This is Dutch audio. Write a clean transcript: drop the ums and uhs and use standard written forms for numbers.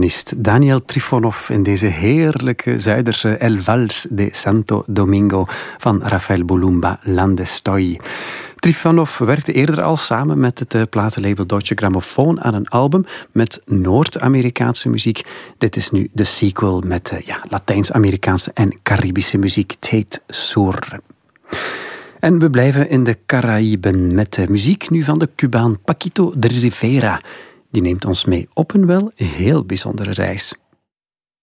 pianist Daniel Trifonov in deze heerlijke Zuiderse El Vals de Santo Domingo van Rafael Bulumba Landestoy. Trifonov werkte eerder al samen met het platenlabel Deutsche Grammophon aan een album met Noord-Amerikaanse muziek. Dit is nu de sequel met Latijns-Amerikaanse en Caribische muziek, Tate Sur. En we blijven in de Caraïben met de muziek nu van de Cubaan Paquito de Rivera. Die neemt ons mee op een wel heel bijzondere reis.